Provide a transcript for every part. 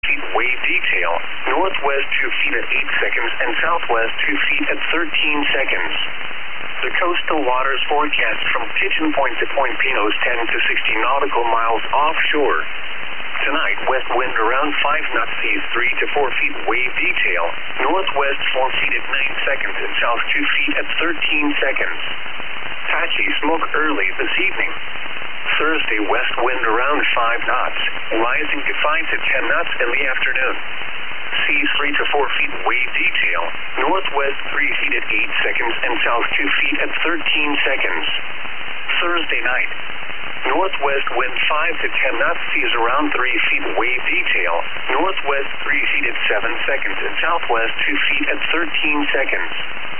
feet wave detail, northwest 2 feet at 8 seconds, and southwest 2 feet at 13 seconds. The coastal waters forecast from Pigeon Point to Point Pinos 10 to 60 nautical miles offshore. Tonight, west wind around 5 knots, seas 3 to 4 feet wave detail, northwest 4 feet at 9 seconds, and south 2 feet at 13 seconds. Patchy smoke early this evening. Thursday, west wind around 5 knots, rising to 5 to 10 knots in the afternoon. Seas 3 to 4 feet wave detail, northwest 3 feet at 8 seconds, and south 2 feet at 13 seconds. Thursday night, northwest wind 5 to 10 knots, seas around 3 feet wave detail, northwest 3 feet at 7 seconds, and southwest 2 feet at 13 seconds.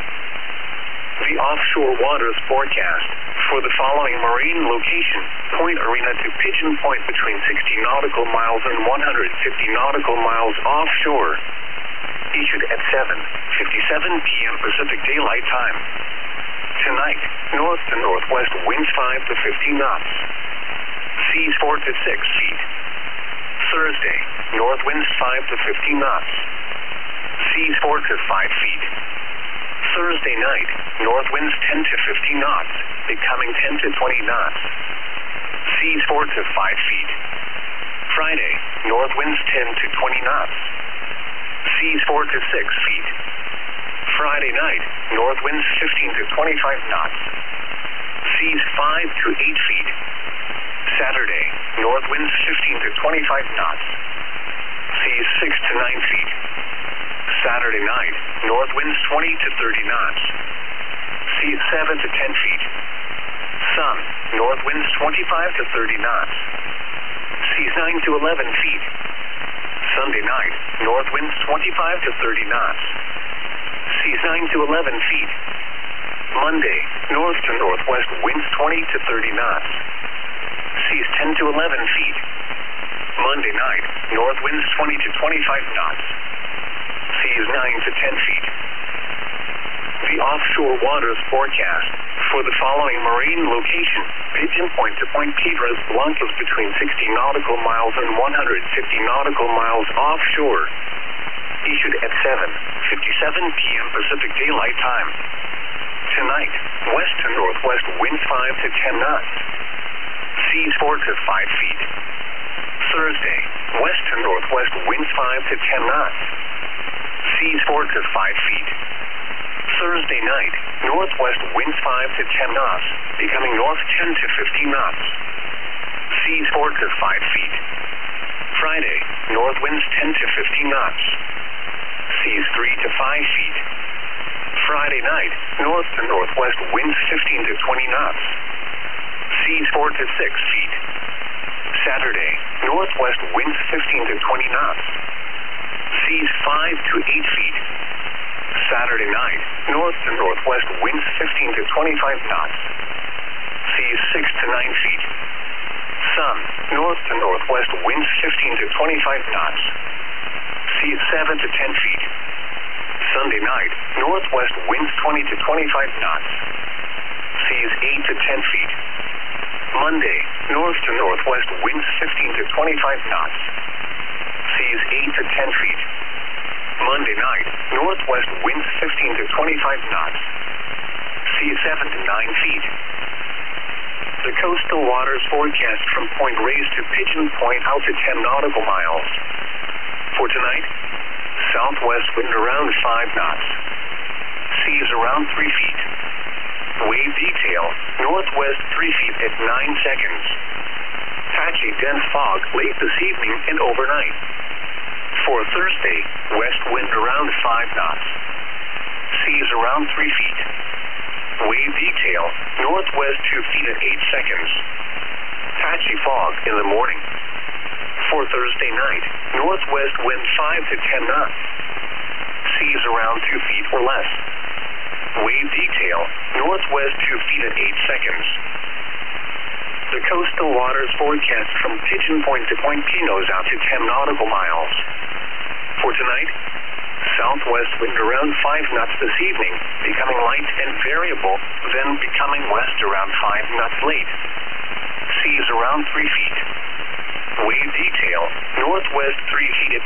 The offshore waters forecast for the following marine location: Point Arena to Pigeon Point between 60 nautical miles and 150 nautical miles offshore. Issued at 7:57 p.m. Pacific Daylight Time. Tonight, north to northwest winds 5 to 15 knots. Seas 4 to 6 feet. Thursday, north winds 5 to 15 knots. Seas 4 to 5 feet. Thursday night, north winds 10 to 15 knots, becoming 10 to 20 knots. Seas 4 to 5 feet. Friday, north winds 10 to 20 knots. Seas 4 to 6 feet. Friday night, north winds 15 to 25 knots. Seas 5 to 8 feet. Saturday, north winds 15 to 25 knots. Seas 6 to 9 feet. Saturday night, north winds 20 to 30 knots. Seas 7 to 10 feet. Sun, north winds 25 to 30 knots. Seas 9 to 11 feet. Sunday night, north winds 25 to 30 knots. Seas 9 to 11 feet. Monday, north to northwest winds 20 to 30 knots. Seas 10 to 11 feet. Monday night, north winds 20 to 25 knots. Seas 9 to 10 feet. The offshore waters forecast for the following marine location: Pigeon Point to Point Piedras Blancas between 60 nautical miles and 150 nautical miles offshore. Issued at 7:57 p.m. Pacific Daylight Time. Tonight, west to northwest winds 5 to 10 knots. Seas 4 to 5 feet. Thursday, west to northwest winds 5 to 10 knots. Seas 4 to 5 feet. Thursday night, northwest winds 5 to 10 knots, becoming north 10 to 15 knots. Seas 4 to 5 feet. Friday, north winds 10 to 15 knots. Seas 3 to 5 feet. Friday night, north to northwest winds 15 to 20 knots. Seas 4 to 6 feet. Saturday, northwest winds 15 to 20 knots. Seas 5 to 8 feet. Saturday night, north to northwest winds 15 to 25 knots. Seas 6 to 9 feet. Sun, north to northwest winds 15 to 25 knots. Seas 7 to 10 feet. Sunday night, northwest winds 20 to 25 knots. Seas 8 to 10 feet. Monday, north to northwest winds 15 to 25 knots. Seas 8 to 10 feet. Monday night, northwest winds 15 to 25 knots. Seas 7 to 9 feet. The coastal waters forecast from Point Reyes to Pigeon Point out to 10 nautical miles. For tonight, southwest wind around 5 knots. Seas around 3 feet. Wave detail, northwest 3 feet at 9 seconds. Patchy dense fog late this evening and overnight. For Thursday, west wind around 5 knots. Seas around 3 feet. Wave detail, northwest 2 feet at 8 seconds. Patchy fog in the morning. For Thursday night, northwest wind 5 to 10 knots. Seas around 2 feet or less. Wave detail, northwest 2 feet at 8 seconds. The coastal waters forecast from Pigeon Point to Point Pinos out to 10 nautical miles. For tonight, southwest wind around 5 knots this evening, becoming light and variable, then becoming west around 5 knots late. Seas around 3 feet. Wave detail, northwest 3 feet at